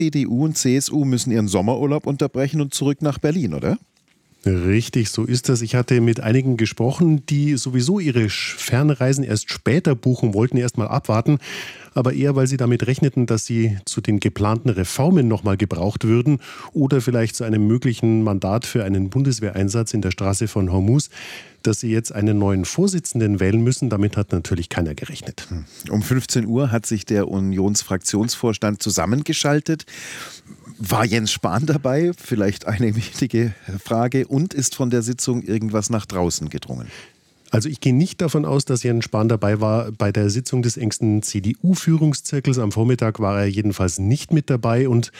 CDU und CSU müssen ihren Sommerurlaub unterbrechen und zurück nach Berlin, oder? Richtig, so ist das. Ich hatte mit einigen gesprochen, die sowieso ihre Fernreisen erst später buchen wollten, erst mal abwarten. Aber eher, weil sie damit rechneten, dass sie zu den geplanten Reformen nochmal gebraucht würden oder vielleicht zu einem möglichen Mandat für einen Bundeswehreinsatz in der Straße von Hormuz, dass sie jetzt einen neuen Vorsitzenden wählen müssen. Damit hat natürlich keiner gerechnet. Um 15 Uhr hat sich der Unionsfraktionsvorstand zusammengeschaltet. War Jens Spahn dabei? Vielleicht eine wichtige Frage. Und ist von der Sitzung irgendwas nach draußen gedrungen? Also ich gehe nicht davon aus, dass Jens Spahn dabei war bei der Sitzung des engsten CDU-Führungszirkels. Am Vormittag war er jedenfalls nicht mit dabei und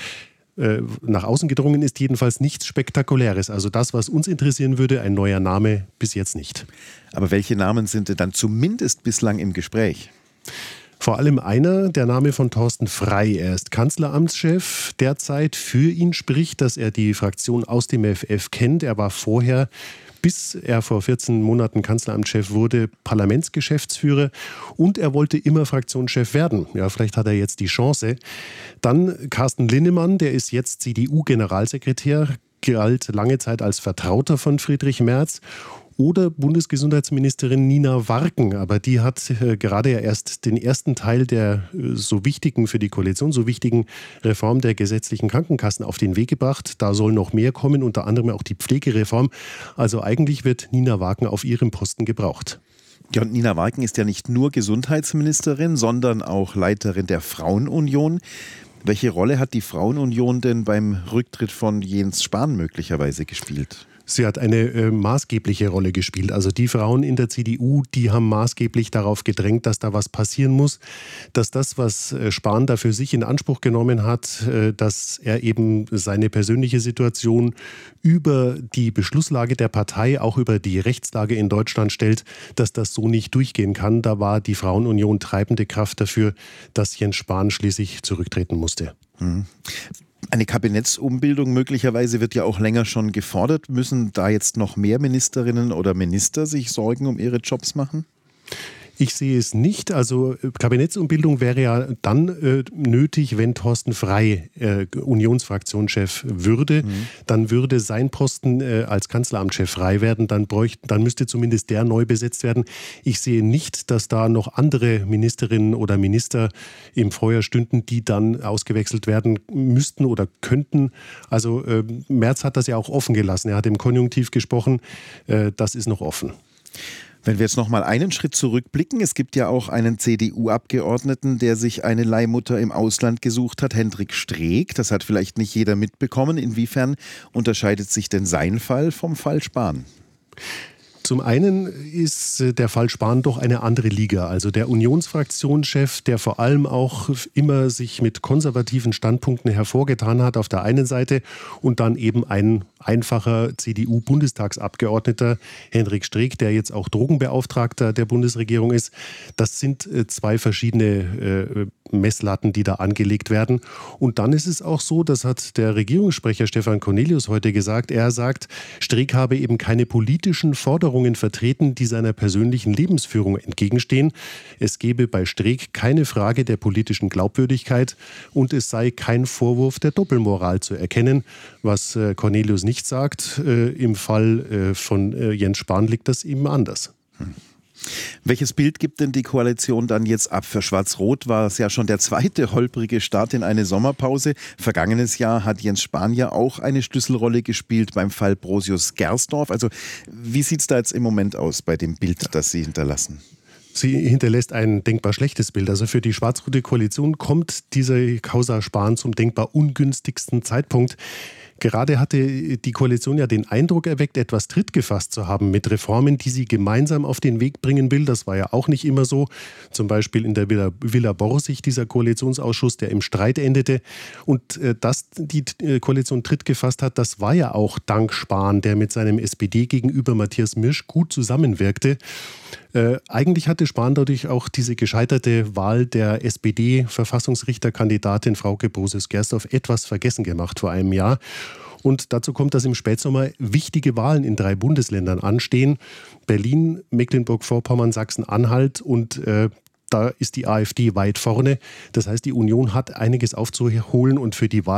nach außen gedrungen ist jedenfalls nichts Spektakuläres. Also das, was uns interessieren würde, ein neuer Name, bis jetzt nicht. Aber welche Namen sind denn dann zumindest bislang im Gespräch? Vor allem einer, der Name von Thorsten Frey. Er ist Kanzleramtschef derzeit. Für ihn spricht, dass er die Fraktion aus dem FF kennt. Er war vorher, bis er vor 14 Monaten Kanzleramtschef wurde, Parlamentsgeschäftsführer und er wollte immer Fraktionschef werden. Ja, vielleicht hat er jetzt die Chance. Dann Carsten Linnemann, der ist jetzt CDU-Generalsekretär, galt lange Zeit als Vertrauter von Friedrich Merz. Oder Bundesgesundheitsministerin Nina Warken, aber die hat gerade ja erst den ersten Teil der so wichtigen, für die Koalition so wichtigen Reform der gesetzlichen Krankenkassen auf den Weg gebracht. Da soll noch mehr kommen, unter anderem auch die Pflegereform. Also eigentlich wird Nina Warken auf ihrem Posten gebraucht. Ja, und Nina Warken ist ja nicht nur Gesundheitsministerin, sondern auch Leiterin der Frauenunion. Welche Rolle hat die Frauenunion denn beim Rücktritt von Jens Spahn möglicherweise gespielt? Sie hat eine maßgebliche Rolle gespielt. Also die Frauen in der CDU, die haben maßgeblich darauf gedrängt, dass da was passieren muss, dass das, was Spahn da für sich in Anspruch genommen hat, dass er eben seine persönliche Situation über die Beschlusslage der Partei, auch über die Rechtslage in Deutschland stellt, dass das so nicht durchgehen kann. Da war die Frauenunion treibende Kraft dafür, dass Jens Spahn schließlich zurücktreten musste. Eine Kabinettsumbildung möglicherweise wird ja auch länger schon gefordert. Müssen da jetzt noch mehr Ministerinnen oder Minister sich Sorgen um ihre Jobs machen? Ich sehe es nicht. Also Kabinettsumbildung wäre ja dann nötig, wenn Thorsten Frey Unionsfraktionschef würde. Dann würde sein Posten als Kanzleramtschef frei werden. Dann müsste zumindest der neu besetzt werden. Ich sehe nicht, dass da noch andere Ministerinnen oder Minister im Feuer stünden, die dann ausgewechselt werden müssten oder könnten. Also Merz hat das ja auch offen gelassen. Er hat im Konjunktiv gesprochen. Das ist noch offen. Wenn wir jetzt noch mal einen Schritt zurückblicken, es gibt ja auch einen CDU-Abgeordneten, der sich eine Leihmutter im Ausland gesucht hat, Hendrik Streeck. Das hat vielleicht nicht jeder mitbekommen. Inwiefern unterscheidet sich denn sein Fall vom Fall Spahn? Zum einen ist der Fall Spahn doch eine andere Liga. Also der Unionsfraktionschef, der vor allem auch immer sich mit konservativen Standpunkten hervorgetan hat auf der einen Seite und dann eben ein einfacher CDU-Bundestagsabgeordneter, Hendrik Streeck, der jetzt auch Drogenbeauftragter der Bundesregierung ist. Das sind zwei verschiedene Messlatten, die da angelegt werden. Und dann ist es auch so, das hat der Regierungssprecher Stefan Cornelius heute gesagt, er sagt, Streeck habe eben keine politischen Forderungen vertreten, die seiner persönlichen Lebensführung entgegenstehen. Es gebe bei Streeck keine Frage der politischen Glaubwürdigkeit und es sei kein Vorwurf der Doppelmoral zu erkennen, was Cornelius nicht sagt. Im Fall von Jens Spahn liegt das eben anders. Welches Bild gibt denn die Koalition dann jetzt ab? Für Schwarz-Rot war es ja schon der zweite holprige Start in eine Sommerpause. Vergangenes Jahr hat Jens Spahn ja auch eine Schlüsselrolle gespielt beim Fall Brosius-Gersdorf. Also wie sieht es da jetzt im Moment aus bei dem Bild, das Sie hinterlassen? Sie hinterlässt ein denkbar schlechtes Bild. Also für die schwarz-rote Koalition kommt diese Causa Spahn zum denkbar ungünstigsten Zeitpunkt. Gerade hatte die Koalition ja den Eindruck erweckt, etwas Tritt gefasst zu haben mit Reformen, die sie gemeinsam auf den Weg bringen will. Das war ja auch nicht immer so. Zum Beispiel in der Villa Borsig, dieser Koalitionsausschuss, der im Streit endete. Und dass die Koalition Tritt gefasst hat, das war ja auch dank Spahn, der mit seinem SPD-Gegenüber Matthias Mirsch gut zusammenwirkte. Eigentlich hatte Spahn dadurch auch diese gescheiterte Wahl der SPD-Verfassungsrichterkandidatin Frauke Brosius-Gersdorf etwas vergessen gemacht vor einem Jahr. Und dazu kommt, dass im Spätsommer wichtige Wahlen in 3 Bundesländern anstehen. Berlin, Mecklenburg-Vorpommern, Sachsen-Anhalt und da ist die AfD weit vorne. Das heißt, die Union hat einiges aufzuholen und für die Wahl